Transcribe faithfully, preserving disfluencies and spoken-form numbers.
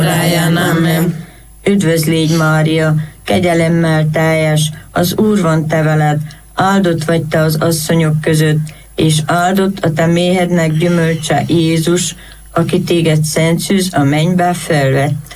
óráján. Amen. Üdvözl légy, Mária, kegyelemmel teljes, az Úr van te veled, áldott vagy te az asszonyok között, és áldott a te méhednek gyümölcse Jézus, aki téged szent szűz a mennybe felvett.